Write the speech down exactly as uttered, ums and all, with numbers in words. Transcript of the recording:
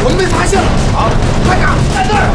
我们被发现了！好，快点，在那儿！